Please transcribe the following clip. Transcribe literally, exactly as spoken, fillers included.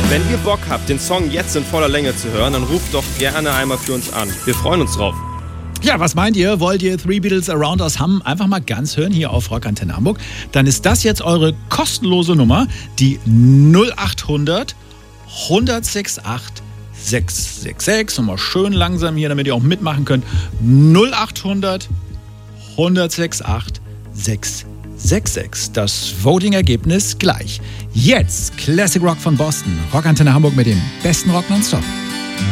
Wenn ihr Bock habt, den Song jetzt in voller Länge zu hören, dann ruft doch gerne einmal für uns an. Wir freuen uns drauf. Ja, was meint ihr? Wollt ihr Three Beatles Around Us Hum einfach mal ganz hören hier auf Rockantenne Hamburg? Dann ist das jetzt eure kostenlose Nummer, die null acht hundert, hundertsechsundachtzig, sechshundertsechsundsechzig. Nochmal schön langsam hier, damit ihr auch mitmachen könnt. null acht hundert, hundertsechsundachtzig, sechshundertsechsundsechzig. Das Voting-Ergebnis gleich. Jetzt Classic Rock von Boston. Rockantenne Hamburg mit dem besten Rock nonstop.